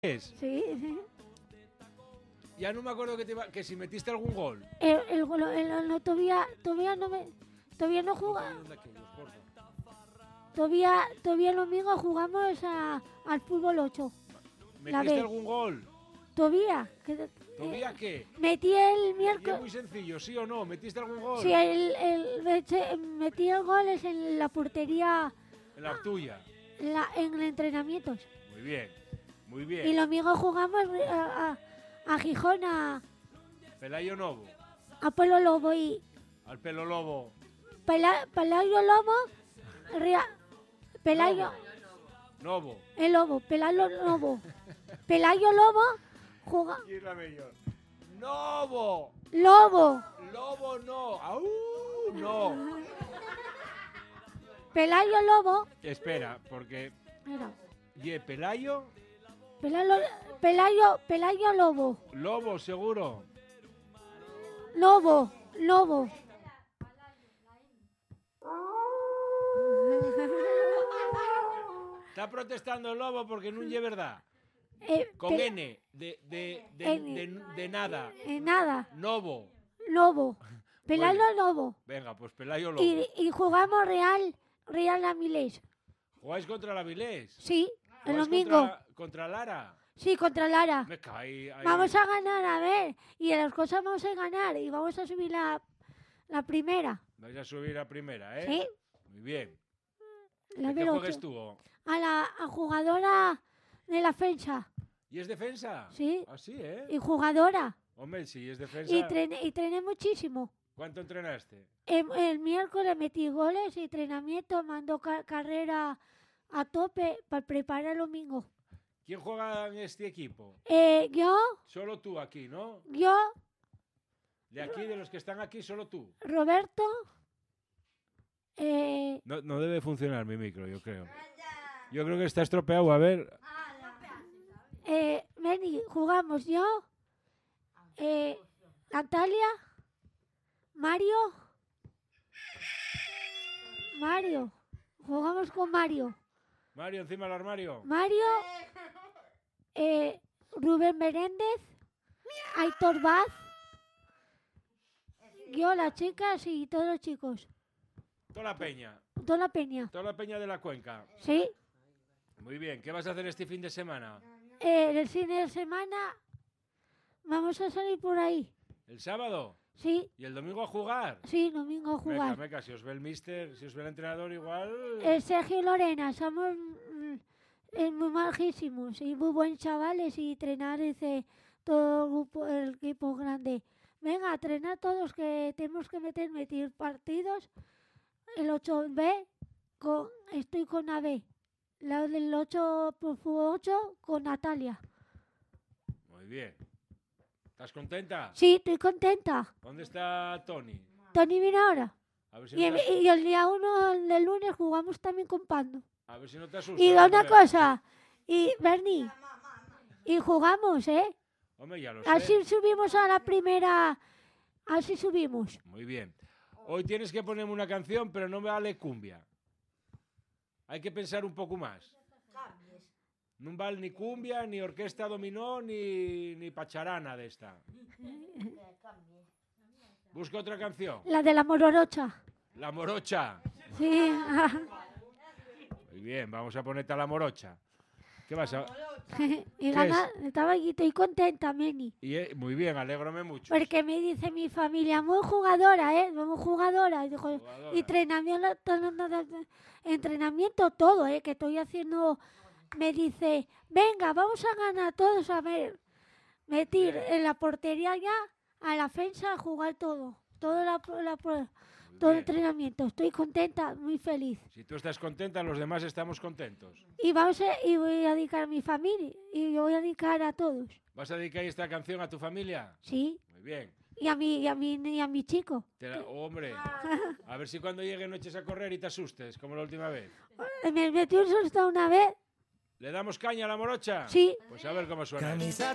Sí, sí. Ya no me acuerdo que si metiste algún gol. No, todavía no jugamos. Todavía el domingo jugamos al fútbol 8. ¿Metiste algún gol? Todavía. ¿Todavía qué? Metí el Es miércoles. muy sencillo, ¿sí o no? ¿Metiste algún gol? Sí, metí el gol en la portería. En la tuya. En los entrenamientos. Muy bien, muy bien. Y el domingo jugamos a Gijón, Pelayo Novo. a Pelo Lobo y Al Pelo Lobo. Pelayo Lobo. Pelayo. Novo. El Lobo, Pelayo Lobo. Pelayo Lobo juega. ¿Quién es la mejor? ¡Novo! Lobo. ¡Lobo no! ¡Aú! ¡No! Pelayo Lobo. Espera, porque... Mira. Pelayo... Pelayo Lobo. Lobo, seguro. Lobo. Está protestando el lobo porque no es verdad. Con N, de nada. Nada. Novo. Lobo. Pelayo Bueno. Lobo. Venga, pues Pelayo Lobo. Y jugamos Real Avilés. ¿Jugáis contra la Avilés? Sí, el ¿Jugáis domingo. Contra Lara? Sí, contra Lara. Me caí ahí. Vamos a ganar, a ver. Y de las cosas vamos a ganar. Y vamos a subir la primera. Vais a subir a primera, ¿eh? Sí. Muy bien. La ¿De qué número juegues 8. tú? A la jugadora de la defensa. ¿Y es defensa? Sí. Así, ¿eh? Y jugadora. Hombre, si es defensa... Y trené muchísimo. ¿Cuánto entrenaste? El miércoles metí goles y entrenamiento. Mando carrera a tope para preparar el domingo. ¿Quién juega en este equipo? Yo, Solo tú aquí, ¿no? De aquí, de los que están aquí, solo tú. Roberto. No debe funcionar mi micro, yo creo. Yo creo que está estropeado, a ver. Meni, jugamos yo, Natalia, Mario, jugamos con Mario, Encima del armario. Rubén Meréndez, Aitor Vaz, yo, las chicas y todos los chicos. Toda la peña. Toda la peña. Toda la peña de la cuenca. Sí. Muy bien. ¿Qué vas a hacer este fin de semana? El fin de semana vamos a salir por ahí. ¿El sábado? Sí. ¿Y el domingo a jugar? Sí, domingo a jugar. Meca, si os ve el mister, si os ve el entrenador igual... Sergio y Lorena, somos muy majísimos y muy buenos chavales y entrenar todo el equipo grande. Venga, a entrenar todos que tenemos que meter partidos. El 8B, estoy con AB. La del 8 con Natalia. Muy bien. ¿Estás contenta? Sí, estoy contenta. ¿Dónde está Tony? Tony viene ahora. A ver si Y no te, el día 1 del lunes jugamos también con Pando. a ver si no te asustas. Y una cosa, y Bernie, y jugamos, ¿eh? Hombre, ya lo sé. Así subimos a la primera, así subimos. Muy bien. Hoy tienes que ponerme una canción, pero no me vale cumbia. Hay que pensar un poco más. No vale ni cumbia, ni orquesta dominó, ni pacharana de esta. Busca otra canción. La de la Mororocha. La morocha. Sí. Muy bien, vamos a ponerte a la morocha. ¿Qué vas a...? Y estaba allí, estoy contenta, Meni. Muy bien, alégrame mucho. Porque me dice mi familia, muy jugadora, muy jugadora. Y dijo, Jugadora. y entrenamiento todo, que estoy haciendo. Me dice, venga, vamos a ganar todos, a ver, meter en la portería ya, a la defensa, a jugar todo. Todo el entrenamiento. Estoy contenta, muy feliz. Si tú estás contenta, los demás estamos contentos. Y voy a dedicar a mi familia, y yo voy a dedicar a todos. ¿Vas a dedicar esta canción a tu familia? Sí. Muy bien. Y a mi chico. Hombre, a ver si cuando llegue no eches a correr y te asustes, como la última vez. Me metió un susto una vez. ¿Le damos caña a la morocha? Sí. Pues a ver cómo suena.